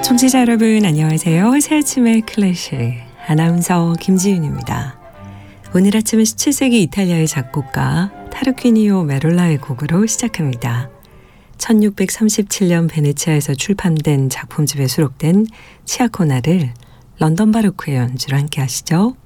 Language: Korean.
청취자 여러분 안녕하세요. 새 아침의 클래식 아나운서 김지윤입니다. 오늘 아침은 17세기 이탈리아의 작곡가 타르퀴니오 메롤라의 곡으로 시작합니다. 1637년 베네치아에서 출판된 작품집에 수록된 치아코나를 런던 바로크의 연주로 함께 하시죠.